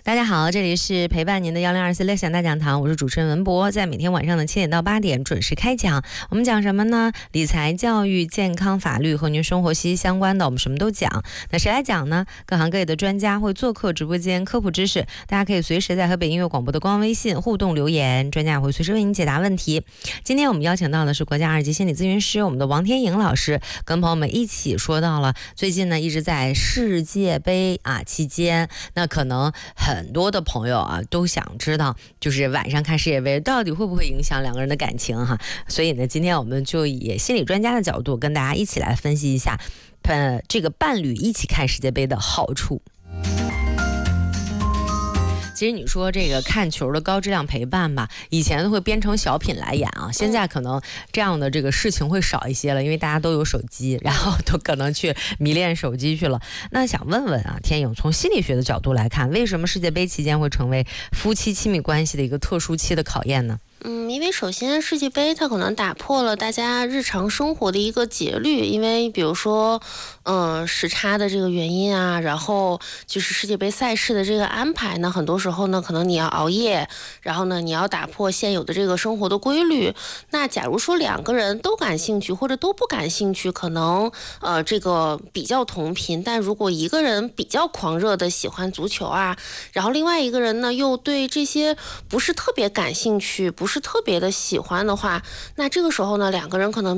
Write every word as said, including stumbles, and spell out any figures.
大家好，这里是陪伴您的幺零二四乐享大讲堂，我是主持人文博，在每天晚上的七点到八点准时开讲。我们讲什么呢？理财、教育、健康、法律和您生活息息相关的，我们什么都讲。那谁来讲呢？各行各业的专家会做客直播间科普知识，大家可以随时在河北音乐广播的官微信互动留言，专家也会随时为您解答问题。今天我们邀请到的是国家二级心理咨询师我们的王天颖老师，跟朋友们一起说到了最近呢一直在世界杯啊期间，那可能很多的朋友啊都想知道，就是晚上看世界杯到底会不会影响两个人的感情哈？所以呢，今天我们就以心理专家的角度跟大家一起来分析一下，呃，这个伴侣一起看世界杯的好处。其实你说这个看球的高质量陪伴吧，以前都会编成小品来演啊，现在可能这样的这个事情会少一些了，因为大家都有手机，然后都可能去迷恋手机去了。那想问问啊，天颖，从心理学的角度来看，为什么世界杯期间会成为夫妻亲密关系的一个特殊期的考验呢？ 嗯，因为首先世界杯它可能打破了大家日常生活的一个节律，因为比如说，嗯，时差的这个原因啊，然后就是世界杯赛事的这个安排呢，很多时候呢，可能你要熬夜，然后呢，你要打破现有的这个生活的规律。那假如说两个人都感兴趣或者都不感兴趣，可能呃这个比较同频，但如果一个人比较狂热的喜欢足球啊，然后另外一个人呢又对这些不是特别感兴趣，不是特别的喜欢的话，那这个时候呢，两个人可能